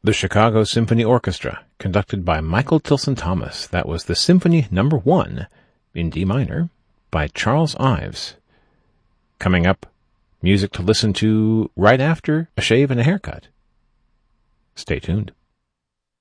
The Chicago Symphony Orchestra, conducted by Michael Tilson Thomas. That was the Symphony No. 1 in D minor by Charles Ives. Coming up, music to listen to right after a shave and a haircut. Stay tuned.